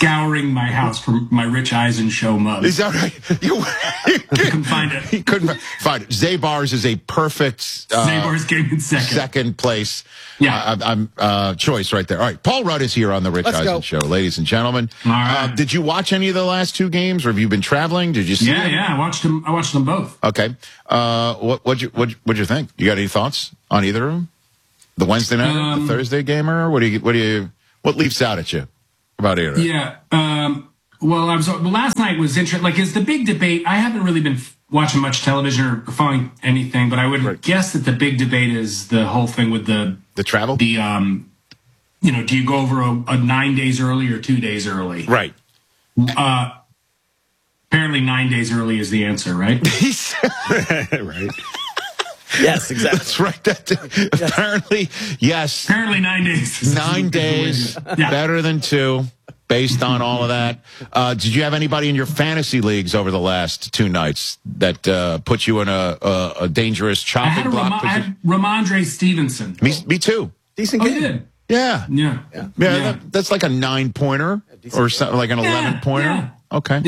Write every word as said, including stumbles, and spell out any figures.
scouring my house for my Rich Eisen show mug. Is that right? You, you couldn't find it. He couldn't find it. Zabar's is a perfect uh, Zabar's came in second. Second place. Yeah, uh, I'm uh, choice right there. All right, Paul Rudd is here on the Rich Let's Eisen go. Show, ladies and gentlemen. All right. Uh, did you watch any of the last two games, or have you been traveling? Did you see? Yeah, them? yeah, I watched them. I watched them both. Okay. Uh, what what'd you what what'd you think? You got any thoughts on either of them? The Wednesday night, um, the Thursday gamer? What do you what do you what leaps out at you about either? Yeah. Um, well, I was well, last night was interesting. Like, is the big debate? I haven't really been watching much television or following anything, but I would Right. guess that the big debate is the whole thing with the The travel. the um, you know, do you go over a, a nine days early or two days early? Right. Uh, apparently, nine days early is the answer, right? Right. Yes, exactly. That's right. That, apparently, yes. Apparently, nine days. Is, Nine is the way days, to- yeah. better than two, based on all of that. Uh, did you have anybody in your fantasy leagues over the last two nights that uh, put you in a, a, a dangerous I chopping had, a block Ram- I position? had Ramondre Stevenson. Me, me too. Decent Oh, game. you did? Yeah. Yeah. Yeah. Yeah, Yeah. That, that's like a nine pointer or something, like an Yeah, eleven pointer. yeah. Okay.